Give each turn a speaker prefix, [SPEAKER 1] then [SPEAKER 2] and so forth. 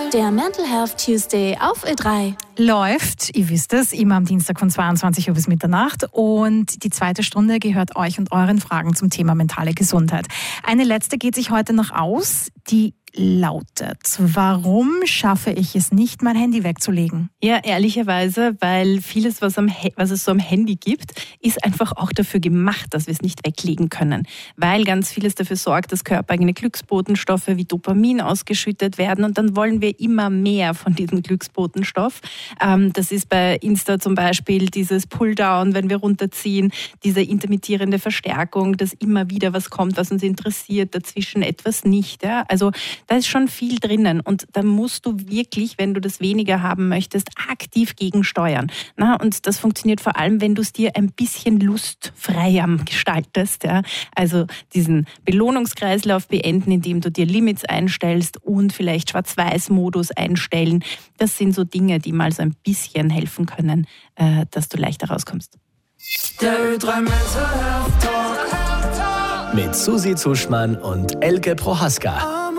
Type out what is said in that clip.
[SPEAKER 1] Der Mental Health Tuesday auf Ö3.
[SPEAKER 2] Läuft, ihr wisst es, immer am Dienstag von 22 Uhr bis Mitternacht. Und die zweite Stunde gehört euch und euren Fragen zum Thema mentale Gesundheit. Eine letzte geht sich heute noch aus, die lautet: Warum schaffe ich es nicht, mein Handy wegzulegen?
[SPEAKER 3] Ja, ehrlicherweise, weil vieles, was es so am Handy gibt, ist einfach auch dafür gemacht, dass wir es nicht weglegen können. Weil ganz vieles dafür sorgt, dass körpereigene Glücksbotenstoffe wie Dopamin ausgeschüttet werden und dann wollen wir immer mehr von diesem Glücksbotenstoff. Das ist bei Insta zum Beispiel dieses Pulldown, wenn wir runterziehen, diese intermittierende Verstärkung, dass immer wieder was kommt, was uns interessiert, dazwischen etwas nicht. Ja? Also da ist schon viel drinnen und da musst du wirklich, wenn du das weniger haben möchtest, aktiv gegensteuern. Und das funktioniert vor allem, wenn du es dir ein bisschen lustfreier gestaltest. Ja? Also diesen Belohnungskreislauf beenden, indem du dir Limits einstellst und vielleicht Schwarz-Weiß-Modus einstellen. Das sind so Dinge, die mal so ein bisschen helfen können, dass du leichter rauskommst.
[SPEAKER 4] Der Ö3 Mental Health Talk
[SPEAKER 5] mit Susi Zuschmann und Elke Prohaska.